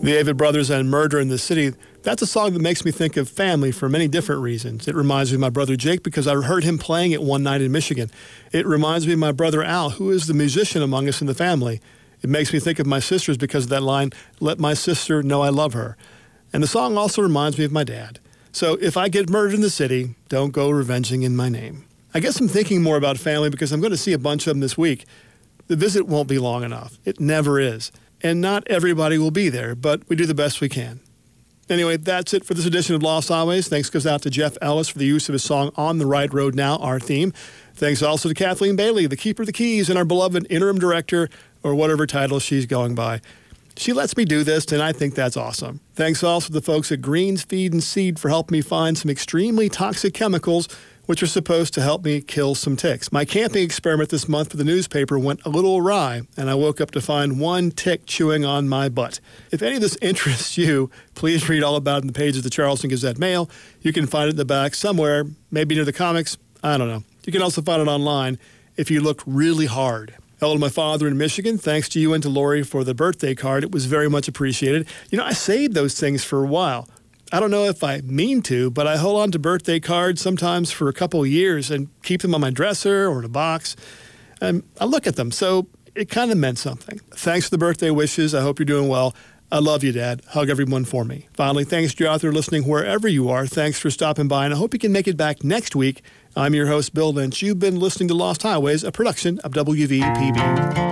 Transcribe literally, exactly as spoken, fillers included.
The Avett Brothers and Murder in the City, that's a song that makes me think of family for many different reasons. It reminds me of my brother Jake because I heard him playing it one night in Michigan. It reminds me of my brother Al, who is the musician among us in the family. It makes me think of my sisters because of that line, "Let my sister know I love her." And the song also reminds me of my dad. So if I get murdered in the city, don't go revenging in my name. I guess I'm thinking more about family because I'm going to see a bunch of them this week. The visit won't be long enough. It never is. And not everybody will be there, but we do the best we can. Anyway, that's it for this edition of Lost Highways. Thanks goes out to Jeff Ellis for the use of his song On the Right Road Now, our theme. Thanks also to Kathleen Bailey, the keeper of the keys, and our beloved interim director, or whatever title she's going by. She lets me do this, and I think that's awesome. Thanks also to the folks at Greens Feed and Seed for helping me find some extremely toxic chemicals which are supposed to help me kill some ticks. My camping experiment this month for the newspaper went a little awry, and I woke up to find one tick chewing on my butt. If any of this interests you, please read all about it in the pages of the Charleston Gazette Mail. You can find it in the back somewhere, maybe near the comics. I don't know. You can also find it online if you look really hard. Hello to my father in Michigan. Thanks to you and to Lori for the birthday card. It was very much appreciated. You know, I saved those things for a while. I don't know if I mean to, but I hold on to birthday cards sometimes for a couple of years and keep them on my dresser or in a box. And I look at them, so it kind of meant something. Thanks for the birthday wishes. I hope you're doing well. I love you, Dad. Hug everyone for me. Finally, thanks to you out there listening wherever you are. Thanks for stopping by, and I hope you can make it back next week. I'm your host, Bill Lynch. You've been listening to Lost Highways, a production of W V P B.